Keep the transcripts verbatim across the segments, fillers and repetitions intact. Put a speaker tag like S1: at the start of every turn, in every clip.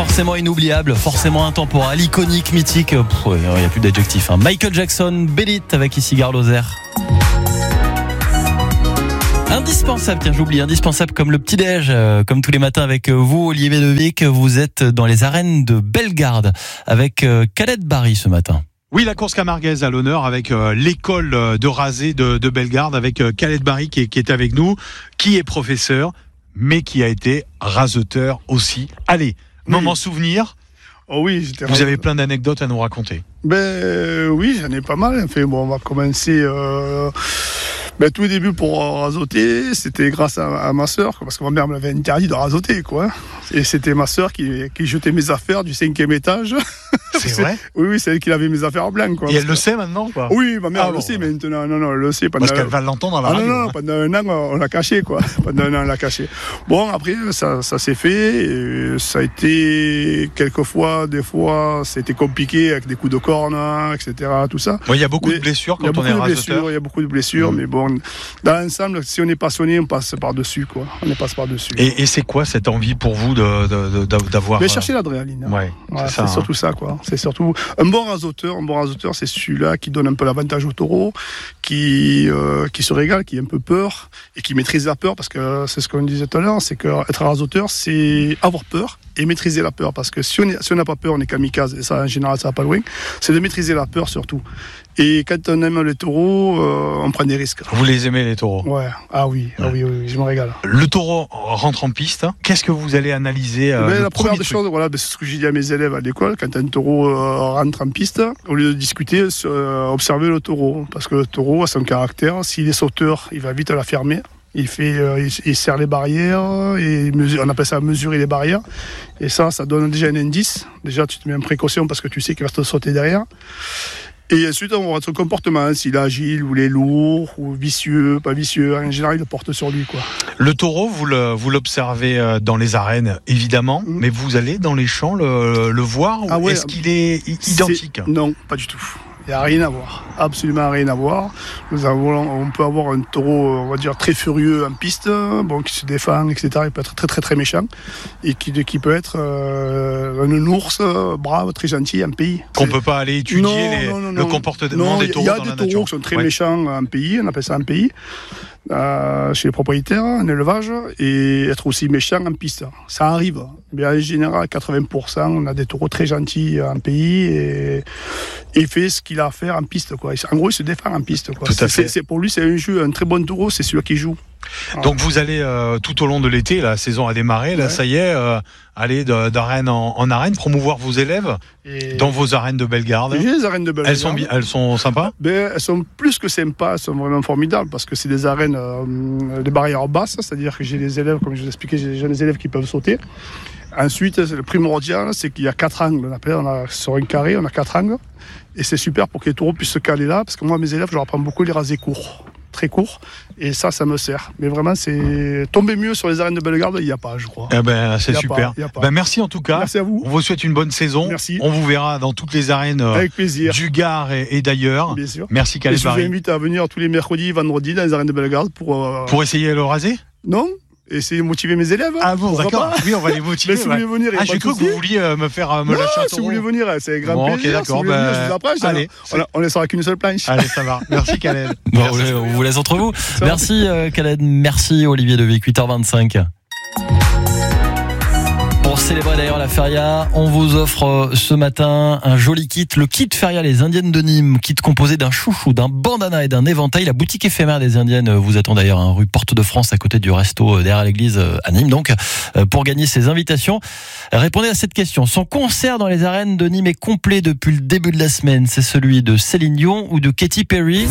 S1: forcément inoubliable, forcément intemporel, iconique, mythique. Il n'y a plus d'adjectif. Hein. Michael Jackson, Beat avec ici Gare Lozère. Indispensable, tiens j'oublie, indispensable comme le petit-déj, euh, comme tous les matins avec vous, Olivier Devic. Vous êtes dans les arènes de Bellegarde avec euh, Khaled Barry ce matin.
S2: Oui, la course camarguaise à l'honneur avec euh, l'école de rasé de, de Bellegarde, avec euh, Khaled Barry qui est, qui est avec nous, qui est professeur, mais qui a été raseteur aussi. Allez, oui. Moment souvenir.
S3: Oh oui, j'étais
S2: Vous
S3: rasé.
S2: avez plein d'anecdotes à nous raconter.
S3: Ben euh, oui, j'en ai pas mal. Enfin, bon, on va commencer. Euh... Ben, tout au début pour rasoter, c'était grâce à, à ma sœur, parce que ma mère m'avait interdit de rasoter, quoi. Et c'était ma sœur qui, qui jetait mes affaires du cinquième étage.
S2: C'est vrai?
S3: Oui, oui, c'est elle qui avait mes affaires blanches, quoi.
S2: Et elle
S3: que...
S2: le sait maintenant, quoi?
S3: Oui, ma mère
S2: ah,
S3: elle
S2: bon,
S3: le sait
S2: ouais.
S3: maintenant. Non, non, elle le sait. Pendant...
S2: Parce qu'elle va l'entendre à la
S3: ah,
S2: radio.
S3: Non, non,
S2: hein.
S3: pendant un an, on l'a caché, quoi. Pendant un an, on l'a caché. Bon, après, ça, ça s'est fait. Et ça a été, quelquefois, des fois, c'était compliqué avec des coups de corne, et cetera, tout ça.
S2: Il y a beaucoup
S3: mais
S2: de blessures quand
S3: on
S2: on est
S3: raseteur. Il y a beaucoup de blessures,
S2: mmh.
S3: mais bon, dans l'ensemble, si on est passionné, on passe par-dessus, quoi. On est passe par-dessus.
S2: Et, et c'est quoi cette envie pour vous de, de, de, d'avoir...
S3: Mais chercher l'adrénaline.
S2: Ouais,
S3: ouais,
S2: c'est,
S3: c'est
S2: ça, hein.
S3: surtout ça, quoi. C'est surtout un bon rasoteur. Un bon rasoteur, c'est celui-là qui donne un peu l'avantage au taureau, qui, euh, qui se régale, qui a un peu peur et qui maîtrise la peur, parce que c'est ce qu'on disait tout à l'heure, c'est qu'être rasoteur, c'est avoir peur et maîtriser la peur, parce que si on si on n'a pas peur, on est kamikaze, et ça, en général, ça va pas loin. C'est de maîtriser la peur surtout. Et quand on aime les taureaux, euh, on prend des risques.
S2: Vous les aimez, les taureaux?
S3: Ouais. Ah oui, ah oui, oui, oui, je me régale.
S2: Le taureau rentre en piste. Qu'est-ce que vous allez analyser euh,
S3: ben,
S2: le
S3: La première des
S2: truc.
S3: choses, voilà, ben, c'est ce que j'ai dit à mes élèves à l'école. Quand un taureau euh, rentre en piste, au lieu de discuter, euh, observer le taureau. Parce que le taureau a son caractère. S'il est sauteur, il va vite la fermer. Il fait, euh, il, il serre les barrières, et mesure, on appelle ça mesurer les barrières. Et ça, ça donne déjà un indice. Déjà, tu te mets en précaution parce que tu sais qu'il va te sauter derrière. Et ensuite, on voit son comportement, s'il est agile, ou il est lourd, ou vicieux, pas vicieux. En général, il le porte sur lui, quoi.
S2: Le taureau, vous, le, vous l'observez dans les arènes, évidemment, mmh. mais vous allez dans les champs le, le voir, ou ah ouais, est-ce qu'il est identique?
S3: c'est... Non, pas du tout. Il n'y a rien à voir, absolument rien à voir. Nous avons, on peut avoir un taureau, on va dire, très furieux en piste, bon, qui se défend, et cetera. Il peut être très très très méchant, et qui, qui peut être euh, un ours brave, très gentil en pays.
S2: Qu'on ne peut pas aller étudier
S3: non,
S2: les,
S3: non, non,
S2: le comportement
S3: non,
S2: des taureaux
S3: dans la nature.
S2: Il
S3: y a des taureaux qui sont très ouais. méchants en pays, on appelle ça en pays. Euh, chez les propriétaires, en élevage, et être aussi méchant en piste. Ça arrive. Mais en général, quatre-vingts pour cent, on a des taureaux très gentils en pays, et, et il fait ce qu'il a à faire en piste, quoi. En gros, il se défend en piste, quoi.
S2: Tout à
S3: c'est,
S2: fait.
S3: C'est, pour lui, c'est un jeu. Un très bon taureau, c'est celui qui joue.
S2: Donc vous allez euh, tout au long de l'été, la saison a démarré, là ouais. ça y est, euh, aller de, d'arène en, en arène, promouvoir vos élèves et dans vos arènes de Bellegarde.
S3: J'ai les arènes de Bellegarde.
S2: Elles sont, elles sont sympas?
S3: Ben, elles sont plus que sympas, elles sont vraiment formidables, parce que c'est des arènes, euh, des barrières basses, c'est-à-dire que j'ai des élèves, comme je vous expliquais, j'ai des jeunes élèves qui peuvent sauter. Ensuite, le primordial, c'est qu'il y a quatre angles. On appelle, on a, sur un carré, on a quatre angles, et c'est super pour que les taureaux puissent se caler là, parce que moi, mes élèves, je leur apprends beaucoup les rasés courts. Très court, et ça, ça me sert. Mais vraiment, c'est tomber mieux sur les arènes de Bellegarde, il n'y a pas, je crois.
S2: Eh ben, c'est super.
S3: Pas, pas.
S2: Ben, merci en tout cas.
S3: Merci à vous.
S2: On vous souhaite une bonne saison.
S3: Merci.
S2: On vous verra dans toutes les arènes
S3: Avec plaisir.
S2: du Gard et, et d'ailleurs.
S3: Bien sûr.
S2: Merci Khaled Barry.
S3: Je vous invite à venir tous les mercredis, vendredis dans les arènes de Bellegarde pour. Euh...
S2: Pour essayer le rasé?
S3: Non. Essayer de motiver mes élèves.
S2: Ah bon, d'accord.
S3: Pas.
S2: Oui, on va les motiver.
S3: Mais si vous voulez venir,
S2: ah, j'ai cru que vous vouliez euh, me faire euh, me
S3: non,
S2: lâcher un
S3: si vous voulez venir, c'est un grand
S2: bon,
S3: plaisir.
S2: Okay, d'accord.
S3: Si vous
S2: bah,
S3: venir, je vous approche.
S2: Allez,
S3: on, on laissera qu'une seule planche.
S2: Allez, ça va. Merci Khaled.
S1: Bon, merci. On vous laisse entre vous. Ça merci euh, Khaled, merci Olivier Devic, huit heures vingt-cinq. Pour célébrer d'ailleurs la feria, on vous offre ce matin un joli kit, le kit feria Les Indiennes de Nîmes, kit composé d'un chouchou, d'un bandana et d'un éventail. La boutique éphémère des Indiennes vous attend d'ailleurs à rue Porte de France, à côté du resto derrière l'église à Nîmes. Donc, pour gagner ces invitations, répondez à cette question. Son concert dans les arènes de Nîmes est complet depuis le début de la semaine. C'est celui de Céline Dion ou de Katy Perry?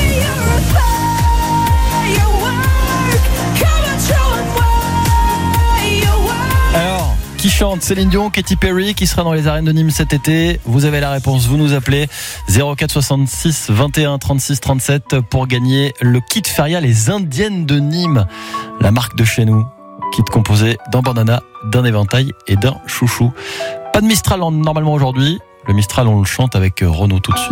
S1: Alors, qui chante? Céline Dion, Katy Perry, qui sera dans les arènes de Nîmes cet été? Vous avez la réponse, vous nous appelez zéro quatre soixante-six vingt et un trente-six trente-sept pour gagner le kit feria Les Indiennes de Nîmes, la marque de chez nous. Kit composé d'un bandana, d'un éventail et d'un chouchou. Pas de Mistral normalement aujourd'hui. Le Mistral, on le chante avec Renaud tout de suite.